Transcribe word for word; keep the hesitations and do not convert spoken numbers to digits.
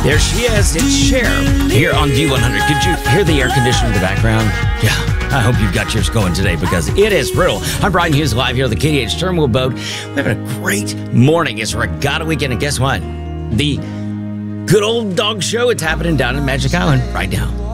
There she is. It's Cher here on D one hundred. Did you hear the air conditioner in the background? Yeah. I hope you've got yours going today because it is brutal. I'm Brian Hughes live here at the K D H Terminal Boat. We're having a great morning. It's Regatta Weekend. And guess what? The Good Old Dog Show. It's happening down in Magic Island right now.